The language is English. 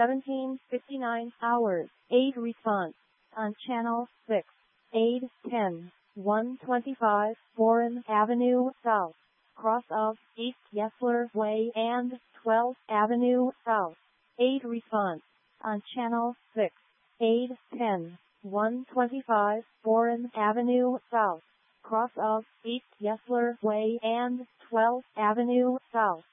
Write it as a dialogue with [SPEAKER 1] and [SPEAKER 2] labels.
[SPEAKER 1] 17:59 hours. Aid response on Channel 6. Aid 10, 125 Foreign Avenue South, cross of East Yesler Way and 12th Avenue South. Aid response on Channel 6. Aid 10, 125 Foreign Avenue South, cross of East Yesler Way and 12th Avenue South.